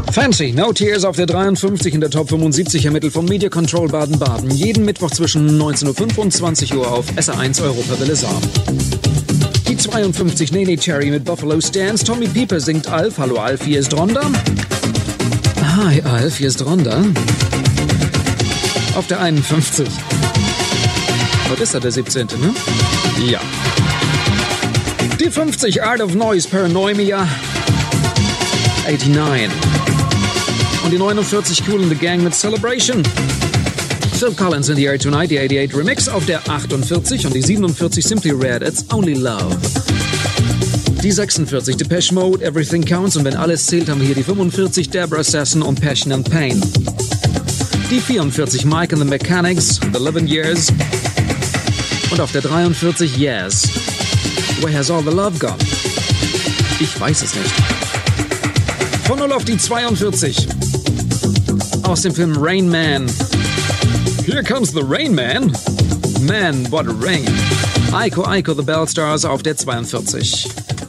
Fancy, No Tears auf der 53 in der Top 75 ermittelt vom Media Control Baden-Baden. Jeden Mittwoch zwischen 19.05 und 20 Uhr auf SR1 Europa Welle Saar. Die 52 Nene Cherry mit Buffalo Stance. Tommy Pieper singt Alf. Hallo Alf, hier ist Rhonda. Hi Alf, hier ist Rhonda. Auf der 51. Was ist da, der 17., ne? Ja. Die 50 Art of Noise Paranoia. 89. Und die 49 Cool in the Gang mit Celebration. Phil Collins in the Air Tonight, die 88 Remix auf der 48 und die 47 Simply Red, It's Only Love. Die 46 Depeche Mode, Everything Counts und wenn alles zählt, haben wir hier die 45 Deborah Sasson und Passion and Pain. Die 44 Mike and the Mechanics, The 11 Years. Und auf der 43 Yes. Where has all the love gone? Ich weiß es nicht. Von 0 auf die 42. Aus dem Film Rain Man. Here comes the Rain Man. Man, what a rain. Aiko, the Bell Stars auf der 42.